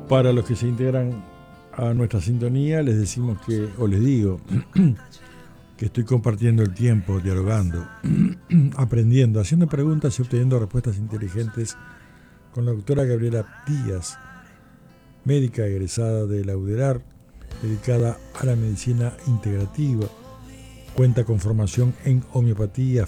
Para los que se integran a nuestra sintonía, les decimos que, o les digo, que estoy compartiendo el tiempo, dialogando, aprendiendo, haciendo preguntas y obteniendo respuestas inteligentes con la doctora Gabriela Díaz, médica egresada de la UDERAR, dedicada a la medicina integrativa. Cuenta con formación en homeopatía,